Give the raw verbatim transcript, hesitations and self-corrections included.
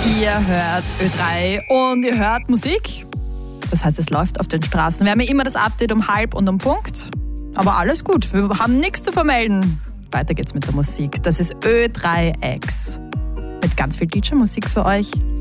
Ihr hört Ö drei und ihr hört Musik. Das heißt, es läuft auf den Straßen. Wir haben ja immer das Update um halb und um Punkt. Aber alles gut, wir haben nichts zu vermelden. Weiter geht's mit der Musik. Das ist Ö drei X. Mit ganz viel D J-Musik für euch.